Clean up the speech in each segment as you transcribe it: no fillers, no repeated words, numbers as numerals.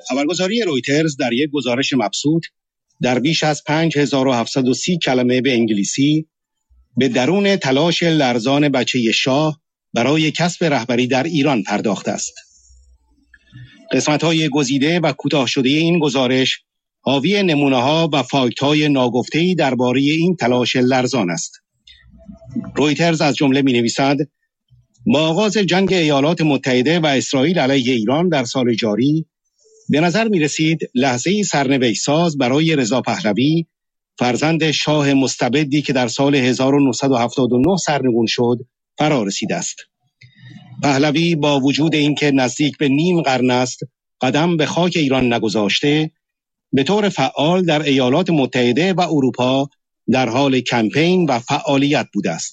خبرگزاری رویترز در یک گزارش مبسوط در بیش از 5730 کلمه به انگلیسی به درون تلاش لرزان بچه شاه برای کسب رهبری در ایران پرداخته است. قسمت‌های گزیده و کوتاه شده این گزارش حاوی نمونه‌ها و فاکت‌های ناگفته‌ای درباره این تلاش لرزان است. رویترز از جمله می‌نویسد: با آغاز جنگ ایالات متحده و اسرائیل علیه ایران در سال جاری، به نظر می رسید لحظه‌ای سرنوشت ساز برای رضا پهلوی، فرزند شاه مستبدی که در سال 1979 سرنگون شد، فرا رسیده است. پهلوی با وجود اینکه نزدیک به نیم قرن است قدم به خاک ایران نگذاشته، به طور فعال در ایالات متحده و اروپا در حال کمپین و فعالیت بوده است.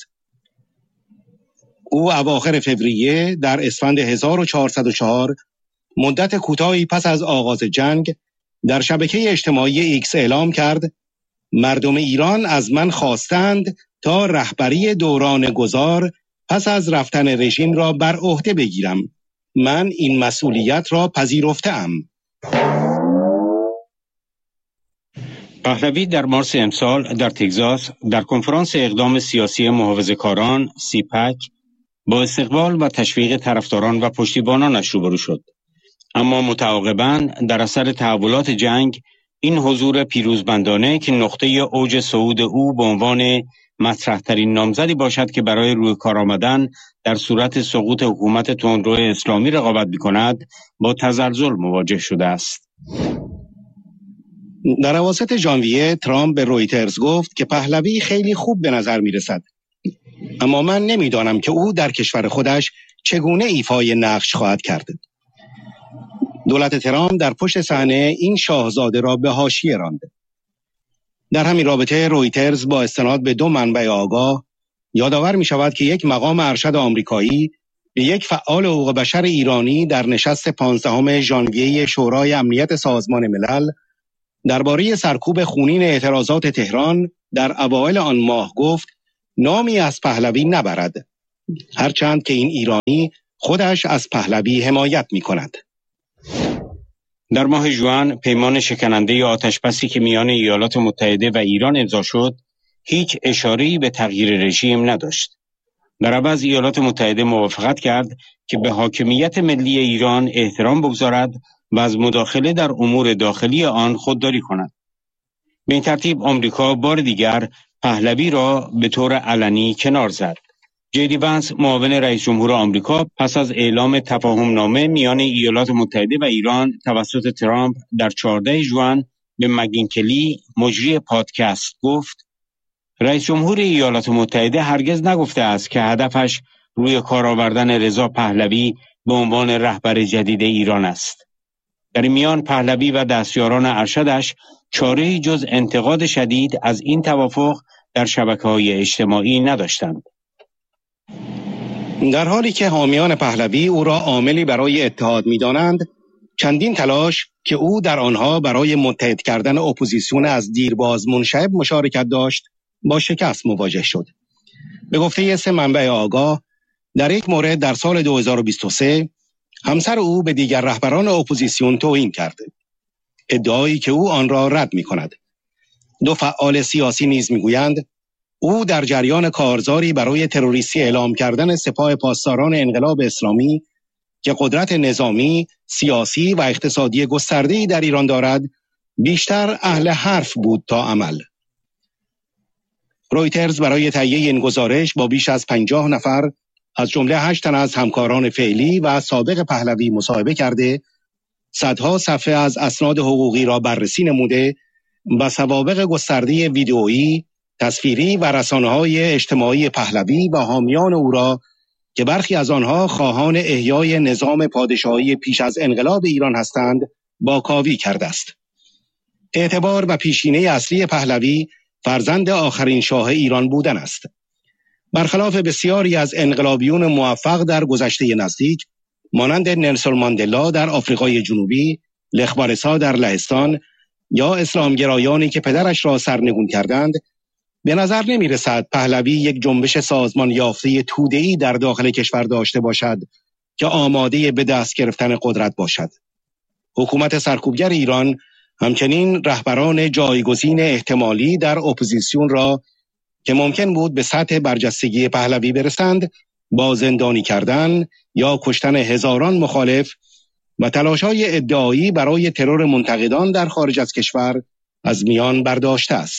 او اواخر فوریه در اسفند 1404 مدت کوتاهی پس از آغاز جنگ در شبکه اجتماعی ایکس اعلام کرد: مردم ایران از من خواستند تا رهبری دوران گذار پس از رفتن رژیم را بر عهده بگیرم. من این مسئولیت را پذیرفته‌ام. پهلوی در مارس امسال در تگزاس در کنفرانس اقدام سیاسی محافظه‌کاران سیپک با استقبال و تشویق طرفداران و پشتیبانانش روبرو شد. اما متعاقباً در اثر تحولات جنگ این حضور پیروزمندانه که نقطه اوج صعود او به عنوان مطرح‌ترین نامزدی باشد که برای روی کار آمدن در صورت سقوط حکومت تندرو اسلامی رقابت می‌کند، با تزلزل مواجه شده است. در اواسط ژانویه ترامپ به رویترز گفت که پهلوی خیلی خوب به نظر می‌رسد، اما من نمی‌دانم که او در کشور خودش چگونه ایفای نقش خواهد کرد. دولت ترامپ در پشت صحنه این شاهزاده را به حاشیه راند. در همین رابطه رویترز با استناد به 2 منبع آگاه یادآور می شود که یک مقام ارشد آمریکایی به یک فعال حقوق بشر ایرانی در نشست 15 ژانویه شورای امنیت سازمان ملل درباره سرکوب خونین اعتراضات تهران در اوایل آن ماه گفت نامی از پهلوی نبرد، هرچند که این ایرانی خودش از پهلوی حمایت می کند. در ماه ژوئن پیمان شکننده آتشبسی که میان ایالات متحده و ایران امضا شد، هیچ اشاره‌ای به تغییر رژیم نداشت. در عوض ایالات متحده موافقت کرد که به حاکمیت ملی ایران احترام بگذارد و از مداخله در امور داخلی آن خودداری کند. به این ترتیب آمریکا بار دیگر پهلوی را به طور علنی کنار زد. جی دی ونس معاون رئیس جمهور آمریکا پس از اعلام تفاهم‌نامه میان ایالات متحده و ایران توسط ترامپ در 14 ژوئن به مگین کلی مجری پادکست گفت: رئیس جمهور ایالات متحده هرگز نگفته است که هدفش روی کار آوردن رضا پهلوی به عنوان رهبر جدید ایران است. در این میان پهلوی و دستیاران ارشدش چاره‌ای جز انتقاد شدید از این توافق در شبکه‌های اجتماعی نداشتند. در حالی که حامیان پهلوی او را عاملی برای اتحاد می‌دانند، چندین تلاش که او در آنها برای متحد کردن اپوزیسیون از دیرباز منشعب مشارکت داشت، با شکست مواجه شد. به گفته 3 منبع آگاه، در یک مورد در سال 2023 همسر او به دیگر رهبران اپوزیسیون توهین کرد، ادعایی که او آن را رد می‌کند. 2 فعال سیاسی نیز می‌گویند او در جریان کارزاری برای تروریستی اعلام کردن سپاه پاسداران انقلاب اسلامی که قدرت نظامی، سیاسی و اقتصادی گسترده‌ای در ایران دارد، بیشتر اهل حرف بود تا عمل. رویترز برای تهیه این گزارش با بیش از 50 نفر از جمله 8 تن از همکاران فعلی و سابق پهلوی مصاحبه کرده، صدها صفحه از اسناد حقوقی را بررسی نموده و سوابق گسترده ویدئویی، تصویری و رسانه‌های اجتماعی پهلوی و حامیان او را که برخی از آنها خواهان احیای نظام پادشاهی پیش از انقلاب ایران هستند، واکاوی کرده است. اعتبار و پیشینه اصلی پهلوی فرزند آخرین شاه ایران بودن است. برخلاف بسیاری از انقلابیون موفق در گذشته نزدیک، مانند نلسون ماندلا در آفریقای جنوبی، لخ والسا در لهستان یا اسلامگرایانی که پدرش را سرنگون کردند، به نظر نمی رسد پهلوی یک جنبش سازمان یافته توده‌ای در داخل کشور داشته باشد که آماده به دست گرفتن قدرت باشد. حکومت سرکوبگر ایران همچنین رهبران جایگزین احتمالی در اپوزیسیون را که ممکن بود به سطح برجستگی پهلوی برسند با زندانی کردن یا کشتن هزاران مخالف و تلاش‌های ادعایی برای ترور منتقدان در خارج از کشور از میان برداشته است.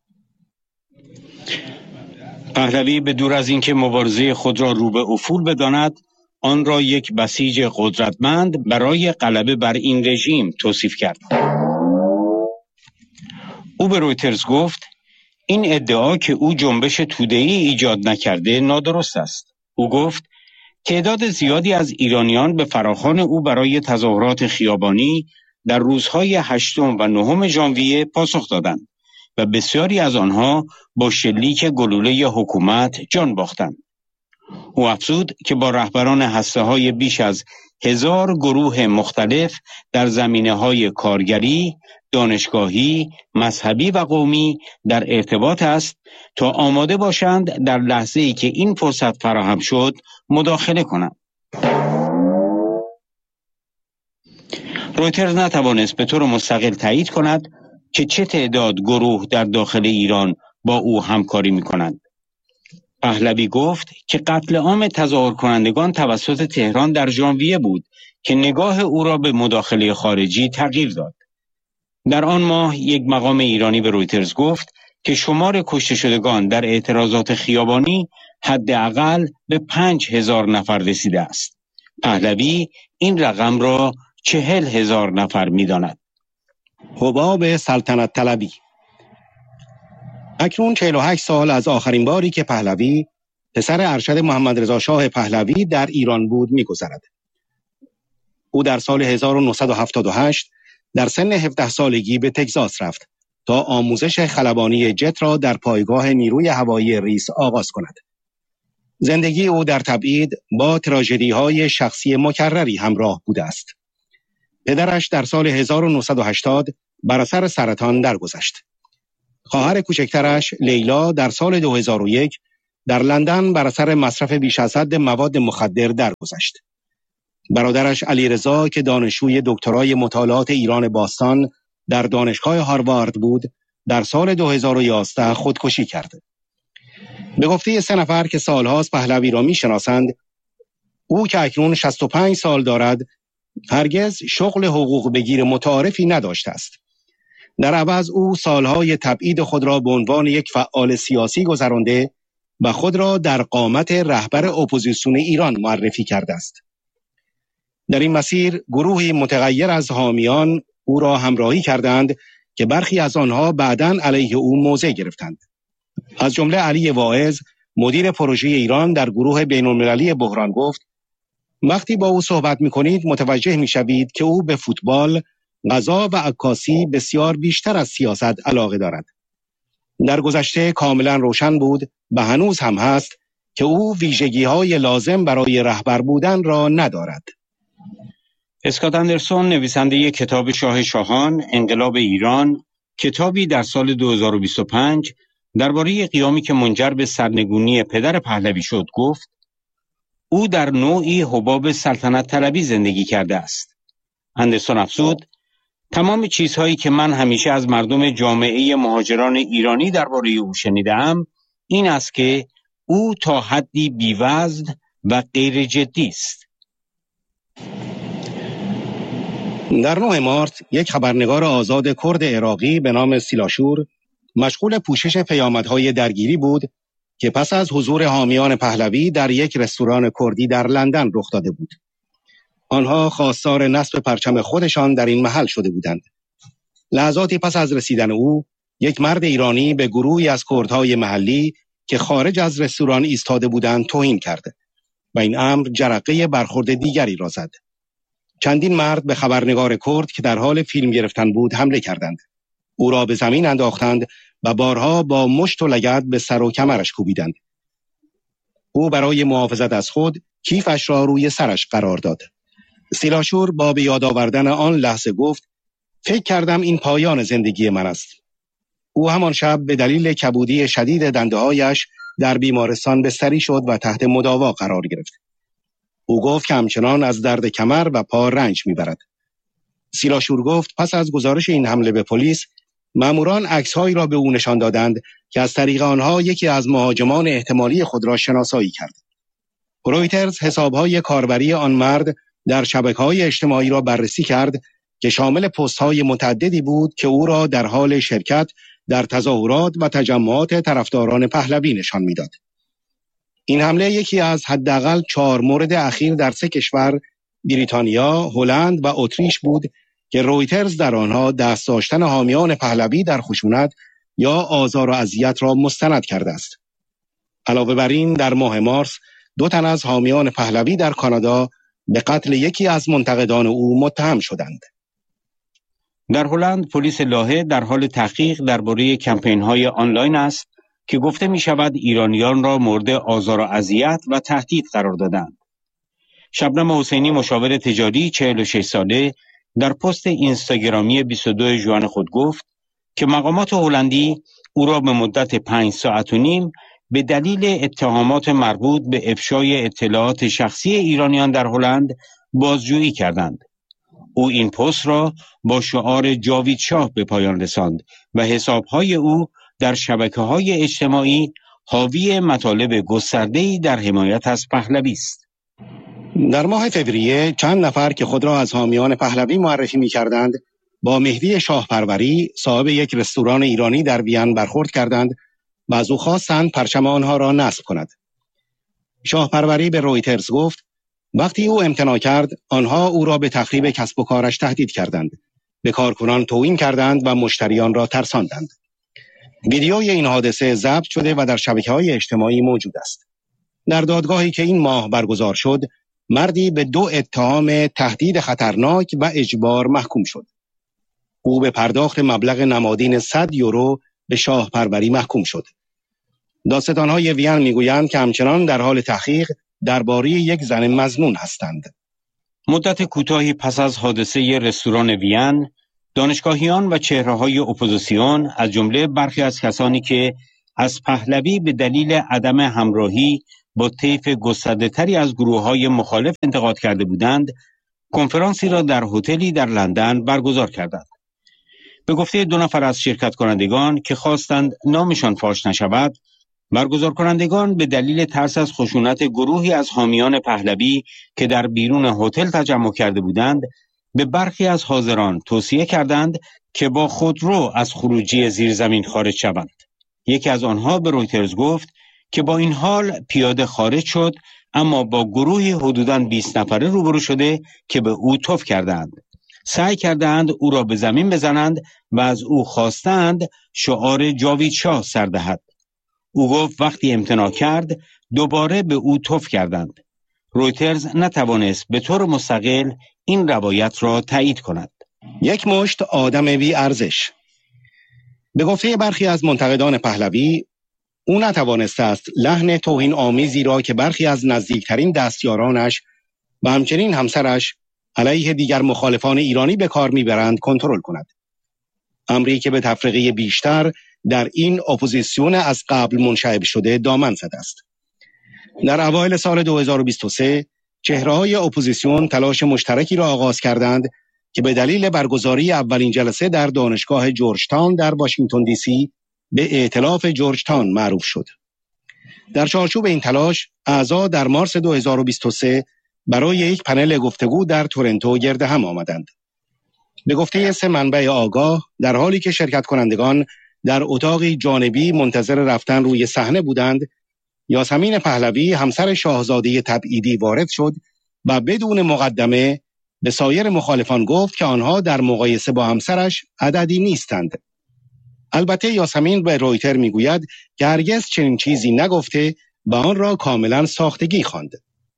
پهلوی به دور از اینکه مبارزه خود را رو به افول بداند، آن را یک بسیج قدرتمند برای غلبه بر این رژیم توصیف کرد. او به رویترز گفت این ادعا که او جنبش توده‌ای ایجاد نکرده نادرست است. او گفت تعداد زیادی از ایرانیان به فراخوان او برای تظاهرات خیابانی در روزهای 8 و 9 ژانویه پاسخ دادند و بسیاری از آنها با شلیک گلوله حکومت جان باختند. او افزود که با رهبران هسته‌های بیش از 1000 گروه مختلف در زمینه‌های کارگری، دانشگاهی، مذهبی و قومی در ارتباط است تا آماده باشند در لحظه‌ای که این فرصت فراهم شد مداخله کنند. رویترز نتوانست به طور مستقل تایید کند که چه تعداد گروه در داخل ایران با او همکاری می‌کنند. پهلوی گفت که قتل عام تظاهر کنندگان توسط تهران در ژانویه بود که نگاه او را به مداخله خارجی تغییر داد. در آن ماه یک مقام ایرانی به رویترز گفت که شمار کشته شدگان در اعتراضات خیابانی حداقل به 5000 نفر رسیده است. پهلوی این رقم را 40,000 نفر می‌داند. حباب سلطنت طلبی. اکنون 48 سال از آخرین باری که پهلوی پسر ارشد محمد رضا شاه پهلوی در ایران بود می‌گذرد. او در سال 1978 در سن 17 سالگی به تگزاس رفت تا آموزش خلبانی جت را در پایگاه نیروی هوایی ریس آغاز کند. زندگی او در تبعید با تراژدی‌های شخصی مکرری همراه بوده است. پدرش در سال 1980 بر اثر سرطان درگذشت. خواهر کوچکترش لیلا در سال 2001 در لندن بر اثر مصرف بیش از حد مواد مخدر درگذشت. برادرش علیرضا که دانشجوی دکترای مطالعات ایران باستان در دانشگاه هاروارد بود، در سال 2011 خودکشی کرد. به گفته 3 نفر که سالهاست پهلوی را می‌شناسند، او که اکنون 65 سال دارد، هرگز شغل حقوق بگیر متعارفی نداشته است. در عوض او سالهای تبعید خود را به عنوان یک فعال سیاسی گذرانده و خود را در قامت رهبر اپوزیسیون ایران معرفی کرده است. در این مسیر گروهی متغیر از حامیان او را همراهی کردند که برخی از آنها بعداً علیه او موضع گرفتند. از جمله علی واعظ، مدیر پروژه ایران در گروه بین‌المللی بحران گفت: وقتی با او صحبت می‌کنید متوجه می‌شوید که او به فوتبال، غذا و عکاسی بسیار بیشتر از سیاست علاقه دارد. در گذشته کاملا روشن بود و هنوز هم هست که او ویژگی‌های لازم برای رهبر بودن را ندارد. اسکات اندرسون، نویسنده کتاب شاه شاهان، انقلاب ایران، کتابی در سال 2025 درباره قیامی که منجر به سرنگونی پدر پهلوی شد، گفت او در نوعی حباب سلطنت طلبی زندگی کرده است. اندرسون افزود: تمام چیزهایی که من همیشه از مردم جامعه مهاجران ایرانی درباره او شنیدم این است که او تا حدی بی‌وزن و غیر جدی است. در 9 مارس یک خبرنگار آزاد کرد عراقی به نام سیلاشور مشغول پوشش پیامدهای درگیری بود که پس از حضور حامیان پهلوی در یک رستوران کردی در لندن رخ داده بود. آنها خواستار نصب پرچم خودشان در این محل شده بودند. لحظاتی پس از رسیدن او، یک مرد ایرانی به گروهی از کردهای محلی که خارج از رستوران ایستاده بودند توهین کرد و این امر جرقه برخورد دیگری را زد. چندین مرد به خبرنگار کرد که در حال فیلم گرفتن بود حمله کردند. او را به زمین انداختند و بارها با مشت و لگد به سر و کمرش کوبیدند. او برای محافظت از خود کیفش را روی سرش قرار داد. سیلاشور با به یاد آوردن آن لحظه گفت: فکر کردم این پایان زندگی من است. او همان شب به دلیل کبودی شدید دنده‌هایش در بیمارستان بستری شد و تحت مداوا قرار گرفت. او گفت که همچنان از درد کمر و پا رنج میبرد. سیلاشور گفت پس از گزارش این حمله به پلیس، ماموران عکس‌هایی را به او نشان دادند که از طریق آنها یکی از مهاجمان احتمالی خود را شناسایی کرد. رویترز حساب‌های کاربری آن مرد در شبکه‌های اجتماعی را بررسی کرد که شامل پست‌های متعددی بود که او را در حال شرکت در تظاهرات و تجمعات طرفداران پهلوی نشان می‌داد. این حمله یکی از حداقل 4 مورد اخیر در 3 کشور، بریتانیا، هلند و اتریش بود که رویترز در آنها دست داشتن حامیان پهلوی در خشونت یا آزار و اذیت را مستند کرده است. علاوه بر این در ماه مارس 2 تن از حامیان پهلوی در کانادا به قتل یکی از منتقدان او متهم شدند. در هلند پلیس لاهه در حال تحقیق درباره کمپین‌های آنلاین است که گفته می‌شود ایرانیان را مورد آزار و اذیت و تهدید قرار دادند. شبنم حسینی مشاور تجاری 46 ساله در پست اینستاگرامی 22 ژوئن خود گفت که مقامات هلندی او را به مدت 5 ساعت و نیم به دلیل اتهامات مربوط به افشای اطلاعات شخصی ایرانیان در هلند بازجویی کردند. او این پست را با شعار جاوید شاه به پایان رساند و حسابهای او در شبکه‌های اجتماعی حاوی مطالب گسترده‌ای در حمایت از پهلوی است. در ماه فوریه چند نفر که خود را از حامیان پهلوی معرفی می‌کردند با مهدی شاهپروری صاحب یک رستوران ایرانی در وین برخورد کردند و از او خواستند پرچم آنها را نصب کند. شاهپروری به رویترز گفت وقتی او امتناع کرد آنها او را به تخریب کسب و کارش تهدید کردند، به کارکنان توهین کردند و مشتریان را ترساندند. ویدیوی این حادثه ضبط شده و در شبکه‌های اجتماعی موجود است. در دادگاهی که این ماه برگزار شد، مردی به 2 اتهام تهدید خطرناک و اجبار محکوم شد. او به پرداخت مبلغ نمادین 100 یورو به شاهپروری محکوم شد. دادستان‌های وین میگویند که همچنان در حال تحقیق درباره یک زن مظنون هستند. مدت کوتاهی پس از حادثه رستوران وین، دانشگاهیان و چهره‌های اپوزیسیون از جمله برخی از کسانی که از پهلوی به دلیل عدم همراهی با طیف گسترده‌تری از گروه‌های مخالف انتقاد کرده بودند، کنفرانسی را در هتلی در لندن برگزار کردند. به گفته 2 نفر از شرکت کنندگان که خواستند نامشان فاش نشود، برگزار کنندگان به دلیل ترس از خشونت گروهی از حامیان پهلوی که در بیرون هتل تجمع کرده بودند، به برخی از حاضران توصیه کردند که با خودرو از خروجی زیرزمین خارج شوند. یکی از آنها به رویترز گفت که با این حال پیاده خارج شد، اما با گروهی حدوداً 20 نفره روبرو شده که به او توف کردند. سعی کردند او را به زمین بزنند و از او خواستند شعار جاوید شاه سر دهد. او گفت وقتی امتناع کرد دوباره به او توف کردند. رویترز نتوانست به طور مستقل این روایت را تایید کند. یک مشت آدم بی ارزش. به گفته برخی از منتقدان پهلوی، او نتوانسته است لحن توهین آمیزی را که برخی از نزدیکترین دستیارانش و همچنین همسرش علیه دیگر مخالفان ایرانی به کار میبرند کنترل کند. امری که به تفرقه بیشتر در این اپوزیسیون از قبل منشعب شده دامن زده است. در اوایل سال 2023 چهره‌های اپوزیسیون تلاش مشترکی را آغاز کردند که به دلیل برگزاری اولین جلسه در دانشگاه جورج تاون در واشنگتن دی سی به ائتلاف جورج تاون معروف شد. در چارچوب این تلاش، اعضا در مارس 2023 برای یک پنل گفتگو در تورنتو گرد هم آمدند. به گفته 3 منبع آگاه، در حالی که شرکت کنندگان در اتاقی جانبی منتظر رفتن روی صحنه بودند، یاسمین پهلوی همسر شاهزاده تبعیدی وارد شد و بدون مقدمه به سایر مخالفان گفت که آنها در مقایسه با همسرش عددی نیستند. البته یاسمین به رویتر میگوید که هرگز چنین چیزی نگفته و آن را کاملا ساختگی خواند.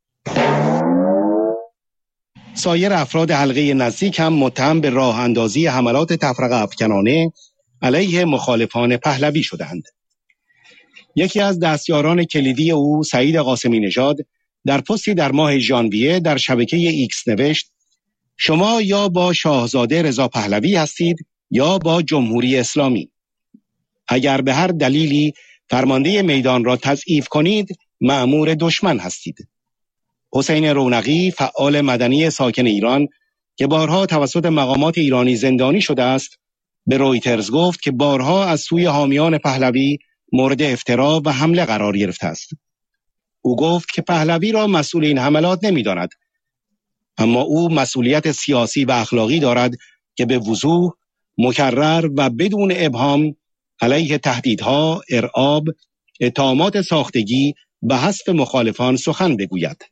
سایر افراد حلقه نزدیک هم متهم به راه اندازی حملات تفرقه افکنانه علیه مخالفان پهلوی شدند. یکی از دستیاران کلیدی او، سعید قاسمی نژاد، در پستی در ماه ژانویه در شبکه ایکس نوشت: شما یا با شاهزاده رضا پهلوی هستید یا با جمهوری اسلامی. اگر به هر دلیلی فرمانده میدان را تضعیف کنید، مأمور دشمن هستید. حسین رونقی، فعال مدنی ساکن ایران، که بارها توسط مقامات ایرانی زندانی شده است، به رویترز گفت که بارها از سوی حامیان پهلوی مورد افترا و حمله قرار گرفته است. او گفت که پهلوی را مسئول این حملات نمی‌داند، اما او مسئولیت سیاسی و اخلاقی دارد که به وضوح، مکرر و بدون ابهام علیه تهدیدها، ارعاب، اتهامات ساختگی و حذف مخالفان سخن بگوید.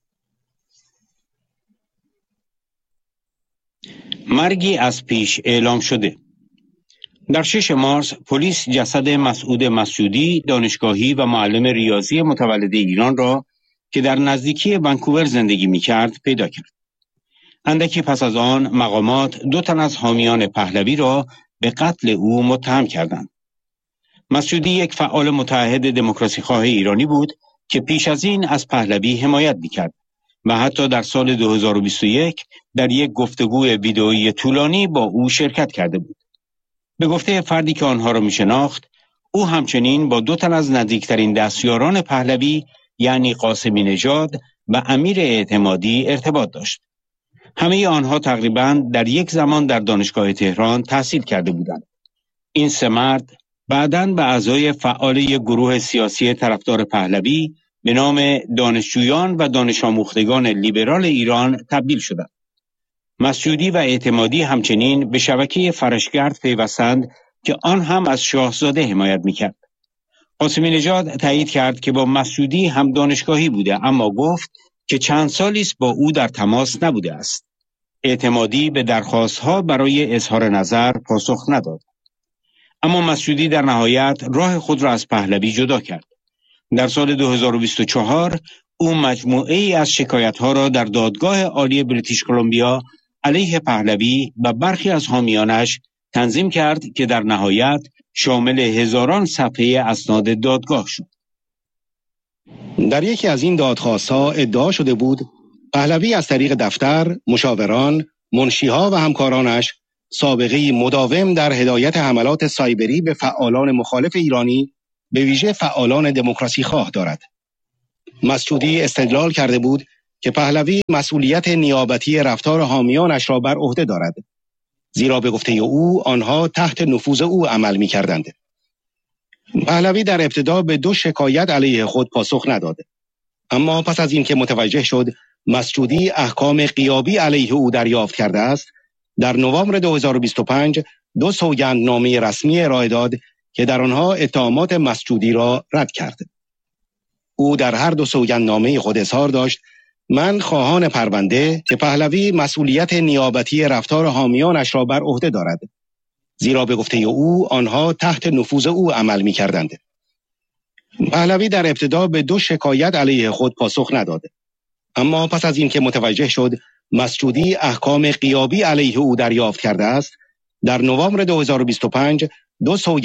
مرگی از پیش اعلام شده. در 6 مارس پلیس جسد مسعود مسعودی، دانشگاهی و معلم ریاضی متولد ایران را که در نزدیکی ونکوور زندگی می‌کرد پیدا کرد. اندکی پس از آن مقامات 2 تن از حامیان پهلوی را به قتل او متهم کردند. مسعودی یک فعال متعهد دموکراسی‌خواه ایرانی بود که پیش از این از پهلوی حمایت می‌کرد و حتی در سال 2021 در یک گفتگو ویدئویی طولانی با او شرکت کرده بود. به گفته فردی که آنها را می‌شناخت، او همچنین با 2 تن از نزدیکترین دستیاران پهلوی یعنی قاسمی نژاد و امیر اعتمادی ارتباط داشت. همه آنها تقریباً در یک زمان در دانشگاه تهران تحصیل کرده بودند. این 3 مرد بعداً به اعضای فعال یک گروه سیاسی طرفدار پهلوی به نام دانشجویان و دانش آموختگان لیبرال ایران تبدیل شدند. مسعودی و اعتمادی همچنین به شبکه فرشگرد پیوستند که آن هم از شاهزاده حمایت می‌کرد. قاسمی نژاد تایید کرد که با مسعودی هم دانشگاهی بوده، اما گفت که چند سالی است با او در تماس نبوده است. اعتمادی به درخواست‌ها برای اظهار نظر پاسخ نداد. اما مسعودی در نهایت راه خود را از پهلوی جدا کرد. در سال 2024 او مجموعه ای از شکایت‌ها را در دادگاه عالی بریتیش کلمبیا علیه پهلوی و برخی از حامیانش تنظیم کرد که در نهایت شامل هزاران صفحه اسناد دادگاه شد. در یکی از این دادخواست‌ها ادعا شده بود پهلوی از طریق دفتر، مشاوران، منشی‌ها و همکارانش سابقه‌ای مداوم در هدایت حملات سایبری به فعالان مخالف ایرانی، به ویژه فعالان دموکراسی خواه دارد. مسعودی استدلال کرده بود که پهلوی مسئولیت نیابتی رفتار حامیانش را بر عهده دارد، زیرا به گفته او آنها تحت نفوذ او عمل می‌کردند. پهلوی در ابتدا به 2 شکایت علیه خود پاسخ نداد، اما پس از اینکه متوجه شد مسعودی احکام غیابی علیه او دریافت کرده است، در نوامبر 2025 2 سوگندنامه رسمی ارائه داد که در آنها اتهامات مسعودی را رد کرد. او در هر 2 سوگندنامه خود اظهار داشت من خواهان پرونده که پهلوی مسئولیت نیابتی رفتار حامیانش را بر عهده دارد، زیرا به گفته او آنها تحت نفوذ او عمل می‌کردند. پهلوی در ابتدا به 2 شکایت علیه خود پاسخ نداد، اما پس از اینکه متوجه شد مسعودی احکام غیابی علیه او دریافت کرده است، در نوامبر 2025 2